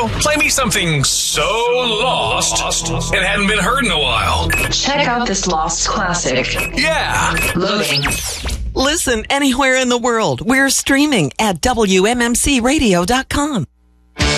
play me something so lost it hadn't been heard in a while. Check out this lost classic. Yeah. Loading. Listen anywhere in the world. We're streaming at WMMCradio.com.